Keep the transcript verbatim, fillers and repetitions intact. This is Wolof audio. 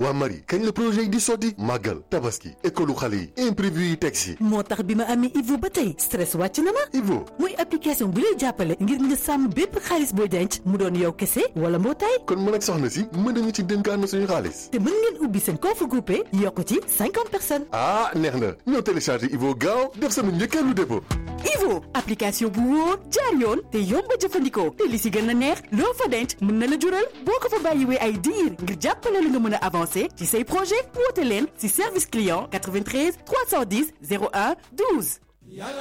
waa Marie kañ la projet yi di sotti màggal tabaski école xale yi imprévu yi teg si moo tax bi ma amee Ivo ba tey stress wàcc na ma. Ivo muy application bu lay jàppale ngir nga sàmm bépp xaalis booy denc mu doon yow kese wala mbootaay. kon mën ak soxna si mën nañu ci dénkaan suñu xaalis. te mën ngeen ubbi seen compte groupé yokk ci cinquante personnes. ah neex na ñoo téléchargé Ivo gaaw def sama njëkkeelu dépôt. Ivo application bu wóor jaar yoon te yomb a jëfandikoo te li si gën a neex loo fa denc mën na la jural boo ko fa bàyyiwee ay diir ngir jàppale la nga mën a avancer ci say projet woote leen si service client quatre-vingt-treize trois cent dix zéro un douze.